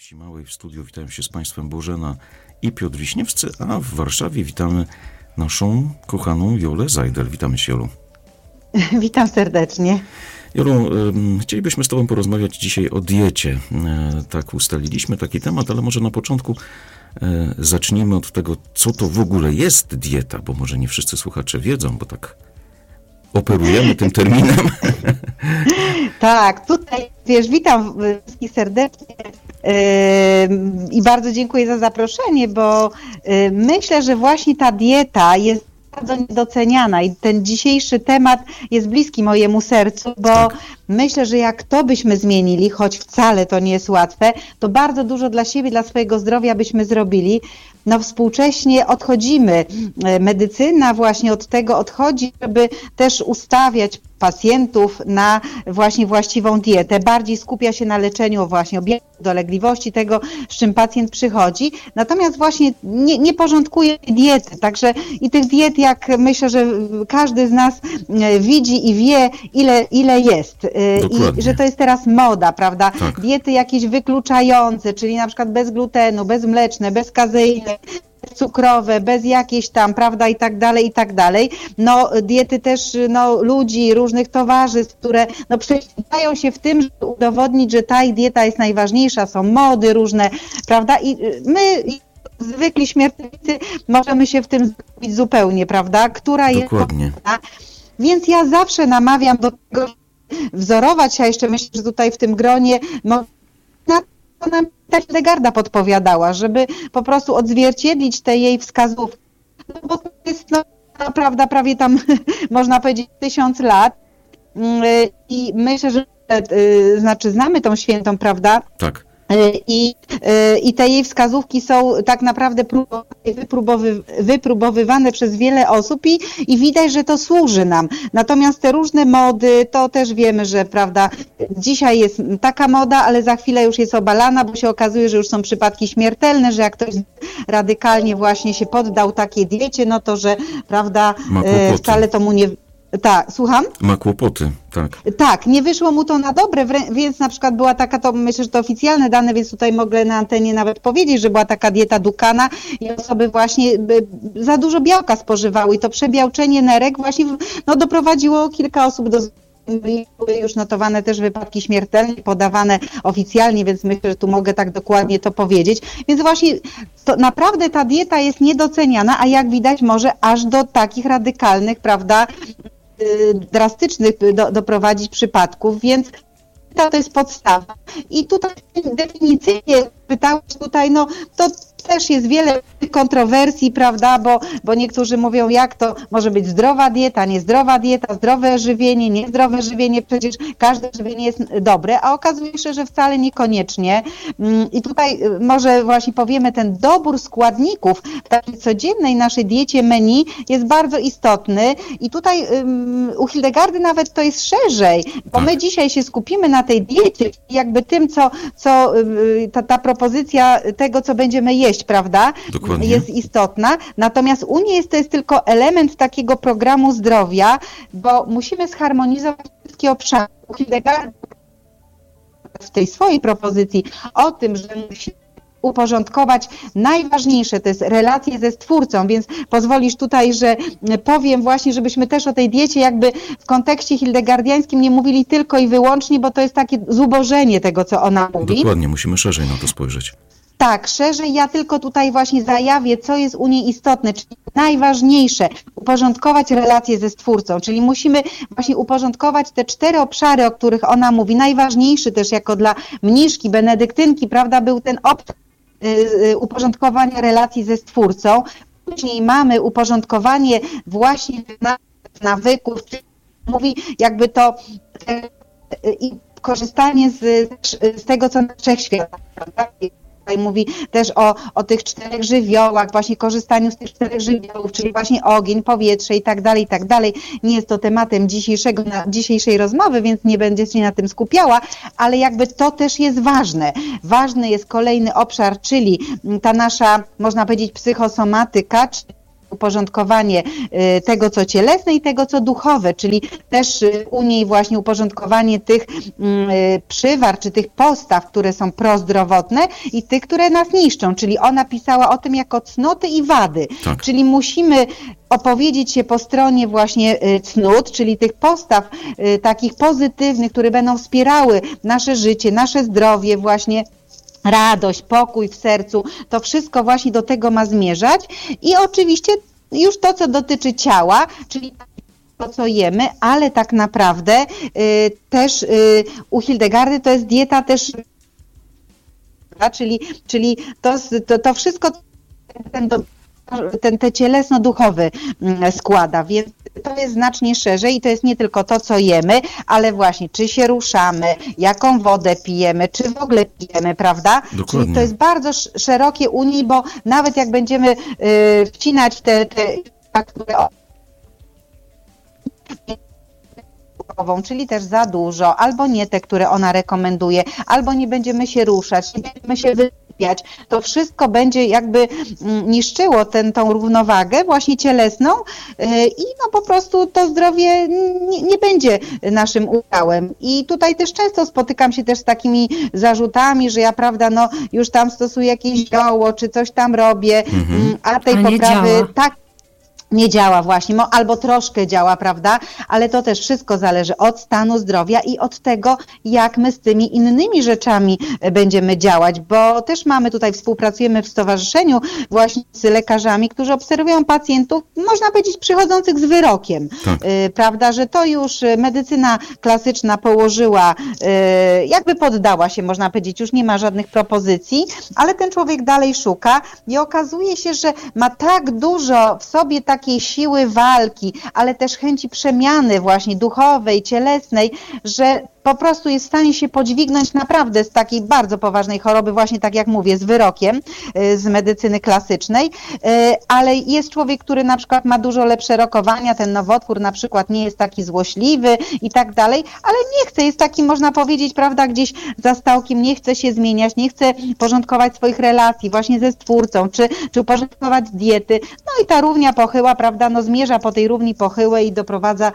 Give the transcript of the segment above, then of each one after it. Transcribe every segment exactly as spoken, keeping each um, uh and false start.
Wsi Małej w studiu witają się z Państwem Bożena i Piotr Wiśniewscy, a w Warszawie witamy naszą kochaną Jolę Zajdel. Witamy Cię, Jolu. Witam serdecznie. Jolu, chcielibyśmy z Tobą porozmawiać dzisiaj o diecie. Tak ustaliliśmy taki temat, ale może na początku zacznijmy od tego, co to w ogóle jest dieta, bo może nie wszyscy słuchacze wiedzą, bo tak operujemy tym terminem. Tak, tutaj wiesz, witam wszystkich serdecznie yy, i bardzo dziękuję za zaproszenie, bo yy, myślę, że właśnie ta dieta jest bardzo niedoceniana i ten dzisiejszy temat jest bliski mojemu sercu, bo tak. Myślę, że jak to byśmy zmienili, choć wcale to nie jest łatwe, to bardzo dużo dla siebie, dla swojego zdrowia byśmy zrobili. No współcześnie odchodzimy, medycyna właśnie od tego odchodzi, żeby też ustawiać pacjentów na właśnie właściwą dietę. Bardziej skupia się na leczeniu właśnie objawów, dolegliwości, tego, z czym pacjent przychodzi. Natomiast właśnie nie, nie porządkuje diety. Także i tych diet, jak myślę, że każdy z nas widzi i wie, ile, ile jest. Dokładnie. I że to jest teraz moda, prawda? Tak. Diety jakieś wykluczające, czyli na przykład bez glutenu, bezmleczne, bez kazeiny, cukrowe, bez jakiejś tam, prawda, i tak dalej, i tak dalej. No diety też, no ludzi, różnych towarzystw, które no prześcigają się w tym, żeby udowodnić, że ta ich dieta jest najważniejsza, są mody różne, prawda, i my zwykli śmiertelnicy możemy się w tym zgubić zupełnie, prawda, która Dokładnie. jest prawda? Więc ja zawsze namawiam do tego, wzorować się, a jeszcze myślę, że tutaj w tym gronie no, na to nam Hillegarda podpowiadała, żeby po prostu odzwierciedlić te jej wskazówki, no bo to jest no, naprawdę prawie tam można powiedzieć tysiąc lat i myślę, że yy, znaczy znamy tą świętą, prawda? Tak. I, I te jej wskazówki są tak naprawdę wypróbowy, wypróbowywane przez wiele osób i, i widać, że to służy nam. Natomiast te różne mody, to też wiemy, że prawda, dzisiaj jest taka moda, ale za chwilę już jest obalana, bo się okazuje, że już są przypadki śmiertelne, że jak ktoś radykalnie właśnie się poddał takiej diecie, no to, że prawda, wcale to mu nie... Tak, słucham? Ma kłopoty, tak. Tak, nie wyszło mu to na dobre, więc na przykład była taka, to myślę, że to oficjalne dane, więc tutaj mogę na antenie nawet powiedzieć, że była taka dieta Dukana i osoby właśnie za dużo białka spożywały i to przebiałczenie nerek właśnie no, doprowadziło kilka osób do... Były już notowane też wypadki śmiertelne, podawane oficjalnie, więc myślę, że tu mogę tak dokładnie to powiedzieć. Więc właśnie to naprawdę ta dieta jest niedoceniana, a jak widać może aż do takich radykalnych, prawda, drastycznych do, doprowadzić przypadków, więc to jest podstawa. I tutaj definicyjnie pytałeś tutaj, no to też jest wiele kontrowersji, prawda, bo, bo niektórzy mówią, jak to może być zdrowa dieta, niezdrowa dieta, zdrowe żywienie, niezdrowe żywienie, przecież każde żywienie jest dobre, a okazuje się, że wcale niekoniecznie. I tutaj może właśnie powiemy, ten dobór składników w takiej codziennej naszej diecie menu jest bardzo istotny i tutaj um, u Hillegardy nawet to jest szerzej, bo my dzisiaj się skupimy na tej diecie, jakby tym, co, co ta, ta propozycja tego, co będziemy jeść, prawda, Dokładnie. Jest istotna. Natomiast u niej jest to jest tylko element takiego programu zdrowia, bo musimy zharmonizować wszystkie obszary. Hillegarda w tej swojej propozycji o tym, że musimy uporządkować najważniejsze, to jest relacje ze Stwórcą, więc pozwolisz tutaj, że powiem właśnie, żebyśmy też o tej diecie jakby w kontekście hildegardiańskim nie mówili tylko i wyłącznie, bo to jest takie zubożenie tego, co ona mówi. Dokładnie, musimy szerzej na to spojrzeć. Tak, szerzej ja tylko tutaj właśnie zajawię, co jest u niej istotne, czyli najważniejsze, uporządkować relacje ze Stwórcą, czyli musimy właśnie uporządkować te cztery obszary, o których ona mówi. Najważniejszy też jako dla mniszki, benedyktynki, prawda, był ten obszar y, uporządkowania relacji ze Stwórcą. Później mamy uporządkowanie właśnie nawyków, czyli mówi jakby to i y, y, korzystanie z, z tego, co na wszechświat, prawda? Tutaj mówi też o, o tych czterech żywiołach, właśnie korzystaniu z tych czterech żywiołów, czyli właśnie ogień, powietrze i tak dalej, i tak dalej. Nie jest to tematem dzisiejszego, dzisiejszej rozmowy, więc nie będę się na tym skupiała, ale jakby to też jest ważne. Ważny jest kolejny obszar, czyli ta nasza, można powiedzieć, psychosomatyka, czyli uporządkowanie y, tego, co cielesne i tego, co duchowe, czyli też y, u niej właśnie uporządkowanie tych y, przywar, czy tych postaw, które są prozdrowotne i tych, które nas niszczą, czyli ona pisała o tym jako cnoty i wady, tak. czyli musimy opowiedzieć się po stronie właśnie cnót, czyli tych postaw y, takich pozytywnych, które będą wspierały nasze życie, nasze zdrowie, właśnie radość, pokój w sercu, to wszystko właśnie do tego ma zmierzać i oczywiście już to, co dotyczy ciała, czyli to, co jemy, ale tak naprawdę y, też y, u Hildegardy to jest dieta też, czyli, czyli to, to, to wszystko ten, ten, ten cielesno-duchowy składa, więc to jest znacznie szerzej i to jest nie tylko to, co jemy, ale właśnie czy się ruszamy, jaką wodę pijemy, czy w ogóle pijemy, prawda? Dokładnie. Czyli to jest bardzo szerokie u niej, bo nawet jak będziemy y, wcinać te, te które czyli też za dużo, albo nie te, które ona rekomenduje, albo nie będziemy się ruszać, nie będziemy się wysypiać, to wszystko będzie jakby niszczyło ten, tą równowagę właśnie cielesną i no po prostu to zdrowie nie, nie będzie naszym udziałem. I tutaj też często spotykam się też z takimi zarzutami, że ja, prawda, no już tam stosuję jakieś zioło, czy coś tam robię, mhm. a tej a poprawy działa. tak nie działa właśnie, albo troszkę działa, prawda, ale to też wszystko zależy od stanu zdrowia i od tego, jak my z tymi innymi rzeczami będziemy działać, bo też mamy tutaj, współpracujemy w stowarzyszeniu właśnie z lekarzami, którzy obserwują pacjentów, można powiedzieć, przychodzących z wyrokiem, tak. y, prawda, że to już medycyna klasyczna położyła, y, jakby poddała się, można powiedzieć, już nie ma żadnych propozycji, ale ten człowiek dalej szuka i okazuje się, że ma tak dużo w sobie tak takiej siły walki, ale też chęci przemiany właśnie duchowej, cielesnej, że po prostu jest w stanie się podźwignąć naprawdę z takiej bardzo poważnej choroby, właśnie tak jak mówię, z wyrokiem z medycyny klasycznej, ale jest człowiek, który na przykład ma dużo lepsze rokowania, ten nowotwór na przykład nie jest taki złośliwy i tak dalej, ale nie chce, jest taki, można powiedzieć, prawda, gdzieś za stałkiem, nie chce się zmieniać, nie chce porządkować swoich relacji właśnie ze Stwórcą, czy, czy uporządkować diety, no i ta równia pochyła, prawda, no zmierza po tej równi pochyłej i doprowadza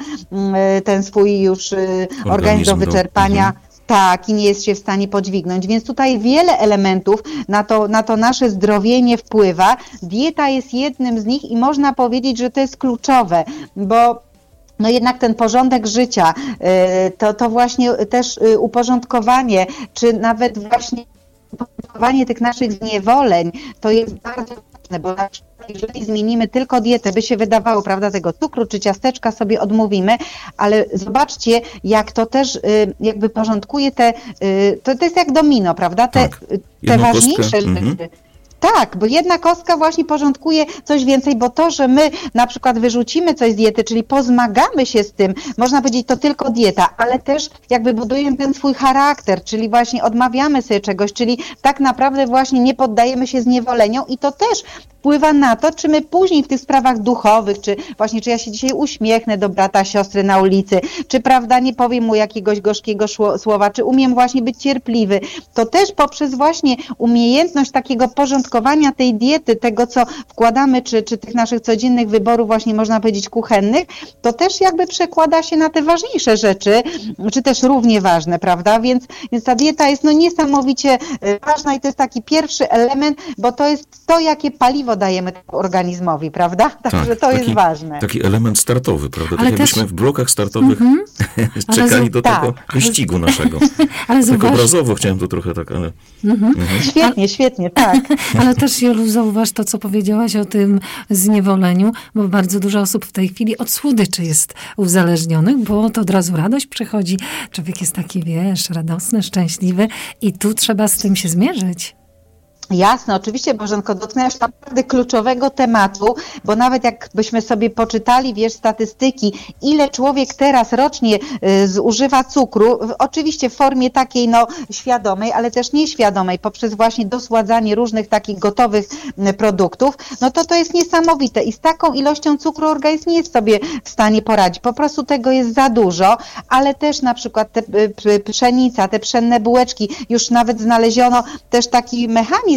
ten swój już organizm, organizm do wyczerpania. Mhm. Tak, i nie jest się w stanie podźwignąć, więc tutaj wiele elementów na to, na to nasze zdrowienie wpływa. Dieta jest jednym z nich i można powiedzieć, że to jest kluczowe, bo no jednak ten porządek życia, to, to właśnie też uporządkowanie, czy nawet właśnie uporządkowanie tych naszych zniewoleń, to jest bardzo ważne, bo na przykład jeżeli zmienimy tylko dietę, by się wydawało, prawda, tego cukru czy ciasteczka sobie odmówimy, ale zobaczcie, jak to też jakby porządkuje te, to, to jest jak domino, prawda, te, tak. te ważniejsze rzeczy. Mhm. Tak, bo jedna kostka właśnie porządkuje coś więcej, bo to, że my na przykład wyrzucimy coś z diety, czyli pozmagamy się z tym, można powiedzieć, to tylko dieta, ale też jakby budujemy ten swój charakter, czyli właśnie odmawiamy sobie czegoś, czyli tak naprawdę właśnie nie poddajemy się zniewoleniom i to też wpływa na to, czy my później w tych sprawach duchowych, czy właśnie, czy ja się dzisiaj uśmiechnę do brata, siostry na ulicy, czy prawda, nie powiem mu jakiegoś gorzkiego słowa, czy umiem właśnie być cierpliwy, to też poprzez właśnie umiejętność takiego porządkowania tej diety, tego co wkładamy, czy, czy tych naszych codziennych wyborów właśnie można powiedzieć kuchennych, to też jakby przekłada się na te ważniejsze rzeczy, czy też równie ważne, prawda, więc, więc ta dieta jest no niesamowicie ważna i to jest taki pierwszy element, bo to jest to, jakie paliwo dajemy organizmowi, prawda? Także tak, to taki, jest ważne. Taki element startowy, prawda? Ale tak też... jakbyśmy w blokach startowych mm-hmm. czekali do tak. tego wyścigu naszego. Ale tak obrazowo chciałem to trochę tak, ale... Mm-hmm. Mhm. Świetnie, świetnie, tak. Ale też, Jolu, zauważ to, co powiedziałaś o tym zniewoleniu, bo bardzo dużo osób w tej chwili od słodyczy jest uzależnionych, bo to od razu radość przychodzi. Człowiek jest taki, wiesz, radosny, szczęśliwy i tu trzeba z tym się zmierzyć. Jasne, oczywiście, Bożenko, dotknęłaś naprawdę kluczowego tematu, bo nawet jakbyśmy sobie poczytali, wiesz, statystyki, ile człowiek teraz rocznie y, zużywa cukru, w, oczywiście w formie takiej, no, świadomej, ale też nieświadomej, poprzez właśnie dosładzanie różnych takich gotowych y, produktów, no to to jest niesamowite i z taką ilością cukru organizm nie jest sobie w stanie poradzić, po prostu tego jest za dużo, ale też na przykład te y, pszenica, te pszenne bułeczki, już nawet znaleziono też taki mechanizm,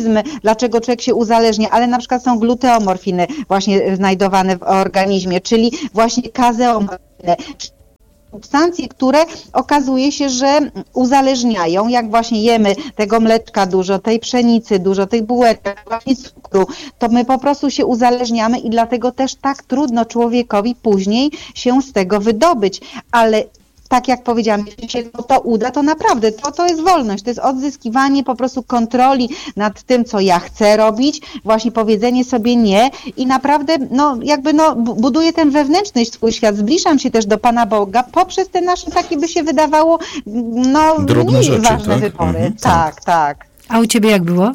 mechanizm, dlaczego człowiek się uzależnia, ale na przykład są gluteomorfiny właśnie znajdowane w organizmie, czyli właśnie kazeomorfiny, substancje, które okazuje się, że uzależniają, jak właśnie jemy tego mleczka dużo, tej pszenicy dużo, tych bułeczek, właśnie cukru, to my po prostu się uzależniamy i dlatego też tak trudno człowiekowi później się z tego wydobyć, ale tak jak powiedziałam, jeśli się to uda, to naprawdę to, to jest wolność, to jest odzyskiwanie po prostu kontroli nad tym, co ja chcę robić, właśnie powiedzenie sobie nie i naprawdę no jakby no buduję ten wewnętrzny swój świat, zbliżam się też do Pana Boga poprzez te nasze takie by się wydawało no drobne mniej rzeczy, ważne tak? wybory. Mhm, tak, tak. tak. A u ciebie jak było?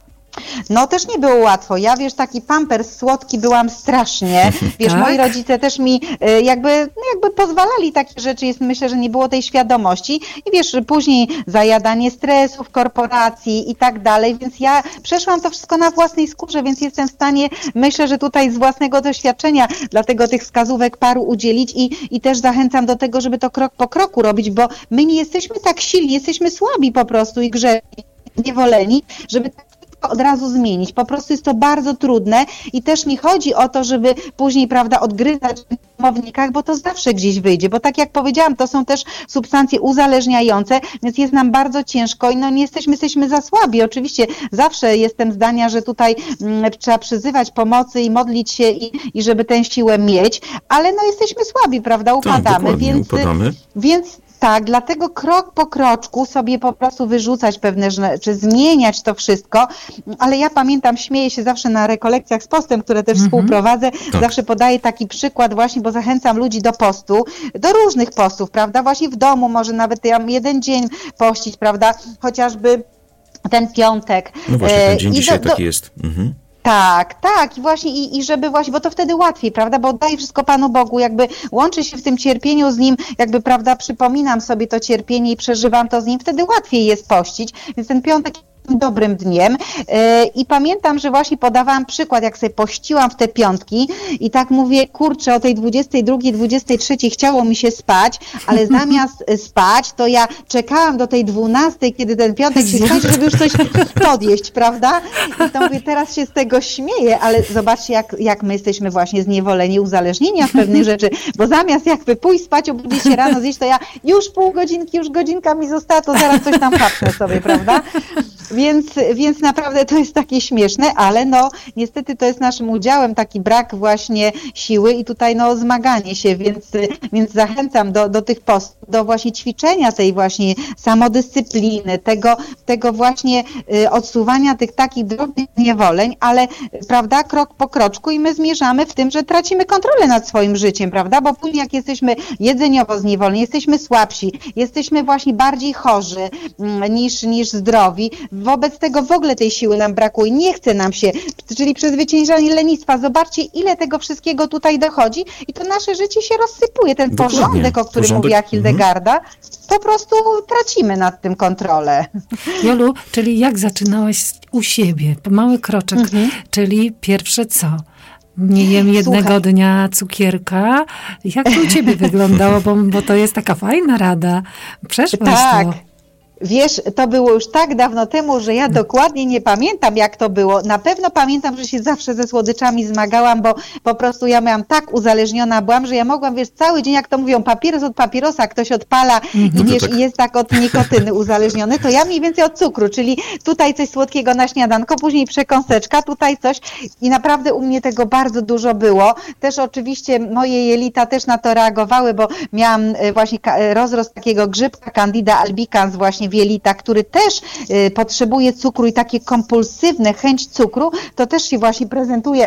No też nie było łatwo. Ja wiesz, taki pampers słodki byłam strasznie. Wiesz, Tak? moi rodzice też mi y, jakby, no jakby pozwalali takie rzeczy. Jest, myślę, że nie było tej świadomości. I wiesz, później zajadanie stresów, korporacji i tak dalej. Więc ja przeszłam to wszystko na własnej skórze, więc jestem w stanie, myślę, że tutaj z własnego doświadczenia dlatego tych wskazówek paru udzielić i, i też zachęcam do tego, żeby to krok po kroku robić, bo my nie jesteśmy tak silni, jesteśmy słabi po prostu i grzeczni, zniewoleni, żeby od razu zmienić. Po prostu jest to bardzo trudne i też nie chodzi o to, żeby później, prawda, odgryzać w domownikach, bo to zawsze gdzieś wyjdzie, bo tak jak powiedziałam, to są też substancje uzależniające, więc jest nam bardzo ciężko i no nie jesteśmy, jesteśmy za słabi. Oczywiście zawsze jestem zdania, że tutaj mm, trzeba przyzywać pomocy i modlić się i, i żeby tę siłę mieć, ale no jesteśmy słabi, prawda, upadamy, tak, więc, upadamy. więc tak, dlatego krok po kroczku sobie po prostu wyrzucać pewne rzeczy, zmieniać to wszystko, ale ja pamiętam, śmieję się zawsze na rekolekcjach z postem, które też mm-hmm. współprowadzę, tak. zawsze podaję taki przykład właśnie, bo zachęcam ludzi do postu, do różnych postów, prawda, właśnie w domu może nawet jeden dzień pościć, prawda, chociażby ten piątek. No właśnie, ten dzień I dzisiaj do, taki do... jest. Mhm. Tak, tak i właśnie i, i żeby właśnie, bo to wtedy łatwiej, prawda, bo oddaję wszystko Panu Bogu, jakby łączy się w tym cierpieniu z Nim, jakby, prawda, przypominam sobie to cierpienie i przeżywam to z Nim, wtedy łatwiej jest pościć, więc ten piątek dobrym dniem yy, i pamiętam, że właśnie podawałam przykład, jak sobie pościłam w te piątki i tak mówię, kurczę, o tej dwudziestej drugiej, dwudziestej trzeciej chciało mi się spać, ale zamiast spać, to ja czekałam do tej dwunastej, kiedy ten piątek się skończy, żeby już coś podjeść, prawda? I to mówię, teraz się z tego śmieję, ale zobaczcie, jak, jak my jesteśmy właśnie zniewoleni, uzależnieni od pewnych rzeczy, bo zamiast jakby pójść spać, obudzić się rano, zjeść, to ja już pół godzinki, już godzinka mi została, to zaraz coś tam chapnę sobie, prawda? Więc, więc naprawdę to jest takie śmieszne, ale no niestety to jest naszym udziałem taki brak właśnie siły i tutaj no zmaganie się, więc, więc zachęcam do, do tych postów, do właśnie ćwiczenia tej właśnie samodyscypliny, tego, tego właśnie y, odsuwania tych takich drobnych zniewoleń, ale prawda, krok po kroczku i my zmierzamy w tym, że tracimy kontrolę nad swoim życiem, prawda, bo później jak jesteśmy jedzeniowo zniewoleni, jesteśmy słabsi, jesteśmy właśnie bardziej chorzy mm, niż, niż zdrowi, wobec tego w ogóle tej siły nam brakuje, nie chce nam się, czyli przezwyciężanie lenistwa. Zobaczcie, ile tego wszystkiego tutaj dochodzi i to nasze życie się rozsypuje. Ten Dokładnie. porządek, o którym porządek. mówiła Hildegarda, mhm. po prostu tracimy nad tym kontrolę. Jolu, czyli jak zaczynałaś u siebie? Mały kroczek, mhm. czyli pierwsze co? Nie jem jednego Słuchaj. dnia cukierka. Jak to u ciebie wyglądało? Bo, bo to jest taka fajna rada. Przeszłaś tak. to. Wiesz, to było już tak dawno temu, że ja dokładnie nie pamiętam, jak to było. Na pewno pamiętam, że się zawsze ze słodyczami zmagałam, bo po prostu ja miałam tak uzależniona byłam, że ja mogłam, wiesz, cały dzień, jak to mówią, papieros od papierosa, ktoś odpala mm-hmm. i wiesz, tak. i jest tak od nikotyny uzależniony, to ja mniej więcej od cukru, czyli tutaj coś słodkiego na śniadanko, później przekąseczka, tutaj coś i naprawdę u mnie tego bardzo dużo było. Też oczywiście moje jelita też na to reagowały, bo miałam właśnie rozrost takiego grzybka Candida albicans właśnie w jelitach, który też y, potrzebuje cukru i takie kompulsywne chęć cukru, to też się właśnie prezentuje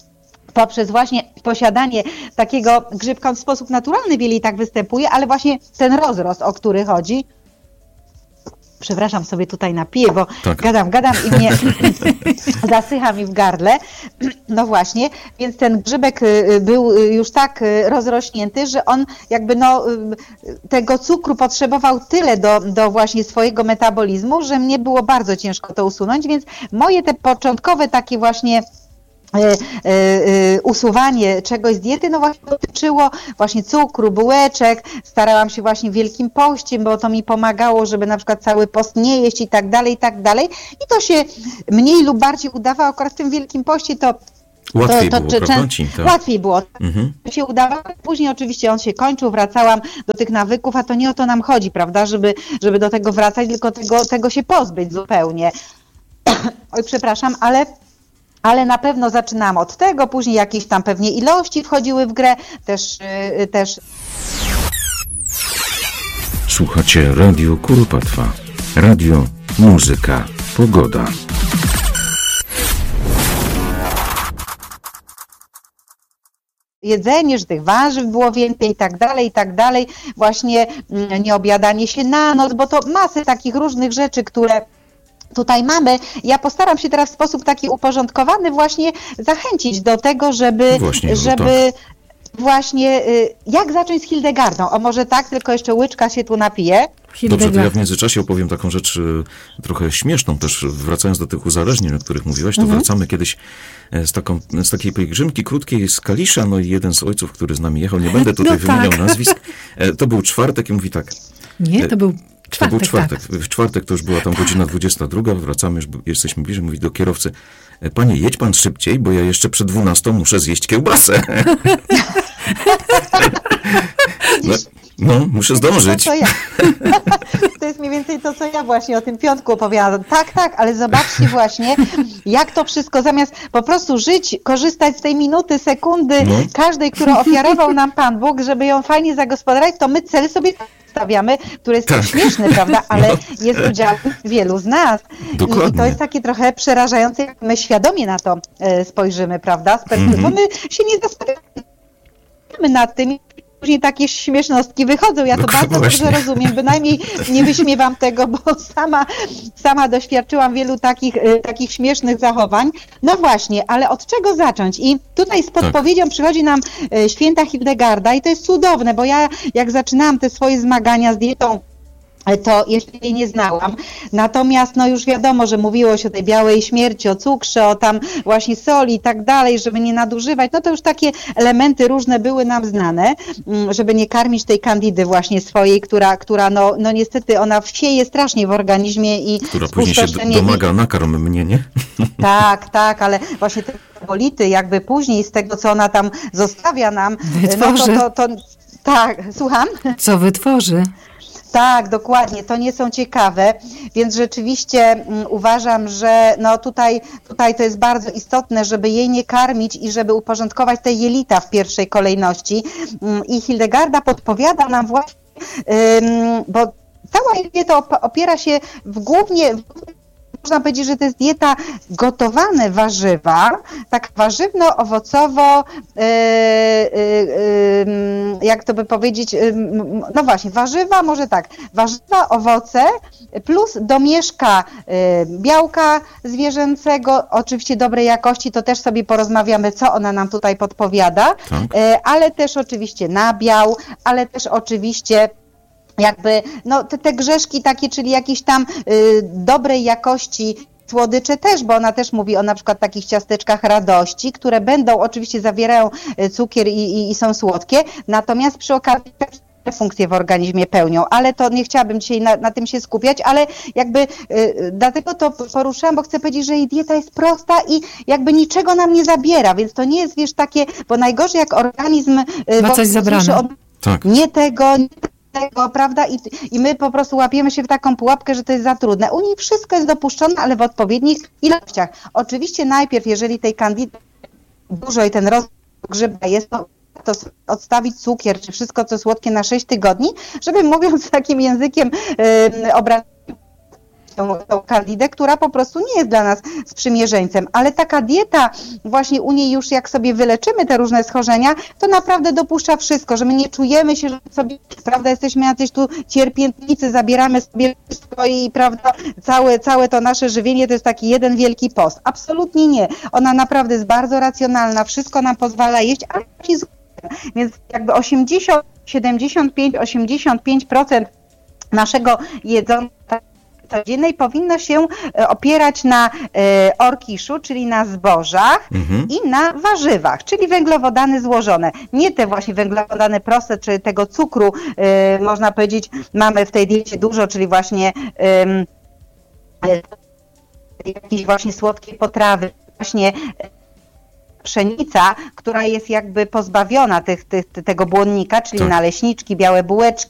poprzez właśnie posiadanie takiego grzybka w sposób naturalny w jelitach występuje, ale właśnie ten rozrost, o który chodzi. Przepraszam, sobie tutaj napiję, bo tak. gadam, gadam i mnie zasycha mi w gardle. No właśnie, więc ten grzybek był już tak rozrośnięty, że on jakby no tego cukru potrzebował tyle do, do właśnie swojego metabolizmu, że mnie było bardzo ciężko to usunąć, więc moje te początkowe takie właśnie Y, y, usuwanie czegoś z diety, no właśnie dotyczyło właśnie cukru, bułeczek, starałam się właśnie Wielkim Poście, bo to mi pomagało, żeby na przykład cały post nie jeść i tak dalej, i tak dalej. I to się mniej lub bardziej udawało, akurat w tym Wielkim Poście to Łatwiej to, to, było, czy, prawda? czy, Tak. Łatwiej było. Mhm. Się udawało. Później oczywiście on się kończył, wracałam do tych nawyków, a to nie o to nam chodzi, prawda, żeby, żeby do tego wracać, tylko tego, tego się pozbyć zupełnie. Oj, przepraszam, ale Ale na pewno zaczynam od tego, później jakieś tam pewnie ilości wchodziły w grę, też... Yy, też... Słuchacie Radio Kuropatwa. Radio, muzyka, pogoda. Jedzenie, że tych warzyw było więcej i tak dalej, i tak dalej. Właśnie mm, nieobiadanie się na noc, bo to masy takich różnych rzeczy, które tutaj mamy. Ja postaram się teraz w sposób taki uporządkowany właśnie zachęcić do tego, żeby, Właśnie, żeby tak. właśnie, y, jak zacząć z Hildegardą? O może tak, tylko jeszcze łyczka się tu napije. Dobrze, to ja w międzyczasie opowiem taką rzecz y, trochę śmieszną też, wracając do tych uzależnień, o których mówiłaś, to mhm. wracamy kiedyś z, taką, z takiej pielgrzymki krótkiej z Kalisza, no i jeden z ojców, który z nami jechał, nie będę tutaj no wymieniał tak. nazwisk, to był czwartek i mówi tak. Nie, to był Czwartek, to był czwartek. Tak. W czwartek to już była tam godzina dwudziesta druga, wracamy, już jesteśmy bliżej, mówi do kierowcy, panie, jedź pan szybciej, bo ja jeszcze przed dwunastą muszę zjeść kiełbasę. no, no, muszę zdążyć. To, ja. to jest mniej więcej to, co ja właśnie o tym piątku opowiadam. Tak, tak, ale zobaczcie właśnie, jak to wszystko, zamiast po prostu żyć, korzystać z tej minuty, sekundy, no. każdej, którą ofiarował nam Pan Bóg, żeby ją fajnie zagospodarować, to my cel sobie stawiamy, który jest tak śmieszny, prawda, ale no. jest udziałem wielu z nas. Dokładnie. I to jest takie trochę przerażające, jak my świadomie na to e, spojrzymy, prawda, z perspektywy, mm-hmm. bo my się nie zastanawiamy nad tym, później takie śmiesznostki wychodzą. Ja to no, bardzo właśnie. dobrze rozumiem, bynajmniej nie wyśmiewam tego, bo sama, sama doświadczyłam wielu takich, y, takich śmiesznych zachowań. No właśnie, ale od czego zacząć? I tutaj z podpowiedzią tak. przychodzi nam y, święta Hildegarda i to jest cudowne, bo ja jak zaczynałam te swoje zmagania z dietą, to jeszcze jej nie znałam. Natomiast no już wiadomo, że mówiło się o tej białej śmierci, o cukrze, o tam właśnie soli i tak dalej, żeby nie nadużywać. No to już takie elementy różne były nam znane, żeby nie karmić tej kandidy właśnie swojej, która, która no, no niestety ona wsieje strasznie w organizmie i która później się domaga, nakarm mnie, nie? Tak, tak, ale właśnie te bolity jakby później z tego, co ona tam zostawia nam, wytworzy. no to, to, to tak, słucham? Co wytworzy? Tak, dokładnie, to nie są ciekawe, więc rzeczywiście um, uważam, że no tutaj, tutaj to jest bardzo istotne, żeby jej nie karmić i żeby uporządkować te jelita w pierwszej kolejności. Um, I Hildegarda podpowiada nam właśnie, um, bo cała dieta opiera się w głównie... Można powiedzieć, że to jest dieta gotowane warzywa, tak warzywno-owocowo, yy, yy, jak to by powiedzieć, yy, no właśnie, warzywa, może tak, warzywa, owoce plus domieszka yy, białka zwierzęcego, oczywiście dobrej jakości, to też sobie porozmawiamy, co ona nam tutaj podpowiada, tak. yy, ale też oczywiście nabiał, ale też oczywiście jakby, no te, te grzeszki takie, czyli jakieś tam y, dobrej jakości słodycze też, bo ona też mówi o na przykład takich ciasteczkach radości, które będą, oczywiście zawierają cukier i, i, i są słodkie, natomiast przy okazji funkcje w organizmie pełnią, ale to nie chciałabym dzisiaj na, na tym się skupiać, ale jakby y, dlatego to poruszałam, bo chcę powiedzieć, że jej dieta jest prosta i jakby niczego nam nie zabiera, więc to nie jest, wiesz, takie, bo najgorzej jak organizm... Y, ma coś zabrane. Od, tak. Nie tego, nie tego, prawda? I, I my po prostu łapiemy się w taką pułapkę, że to jest za trudne. U niej wszystko jest dopuszczone, ale w odpowiednich ilościach. Oczywiście najpierw, jeżeli tej kandidy dużo i ten rozwój grzyba jest, to, to odstawić cukier, czy wszystko co słodkie na sześć tygodni, żeby mówiąc takim językiem yy, obrazować tą, tą kandidę, która po prostu nie jest dla nas sprzymierzeńcem, ale taka dieta właśnie u niej już jak sobie wyleczymy te różne schorzenia, to naprawdę dopuszcza wszystko, że my nie czujemy się, że sobie, prawda, jesteśmy jacyś tu cierpiętnicy, zabieramy sobie wszystko i prawda, całe, całe to nasze żywienie to jest taki jeden wielki post. Absolutnie nie. Ona naprawdę jest bardzo racjonalna, wszystko nam pozwala jeść, ale więc jakby osiemdziesiąt, siedemdziesiąt pięć, osiemdziesiąt pięć procent naszego jedzenia codziennej powinno się opierać na e, orkiszu, czyli na zbożach mhm. i na warzywach, czyli węglowodany złożone. Nie te właśnie węglowodany proste, czy tego cukru, e, można powiedzieć, mamy w tej diecie dużo, czyli właśnie e, jakieś właśnie słodkie potrawy, właśnie pszenica, która jest jakby pozbawiona tych, tych, tego błonnika, czyli tak. naleśniczki, białe bułeczki,